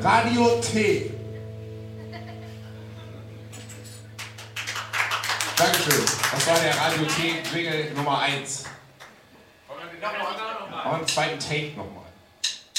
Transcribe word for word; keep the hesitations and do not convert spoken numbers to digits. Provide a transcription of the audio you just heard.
Radio T. Dankeschön. Das war der Radio T-Jingle Nummer eins. Und einen zweiten Take nochmal.